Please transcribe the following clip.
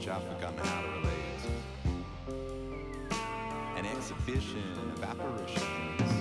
I've forgotten how to relate. An exhibition of apparitions.